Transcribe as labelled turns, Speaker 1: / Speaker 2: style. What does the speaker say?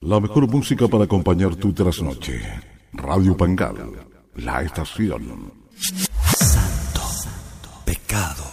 Speaker 1: La mejor música para acompañar tu trasnoche. Radio Pangal, la estación.
Speaker 2: Santo, pecado.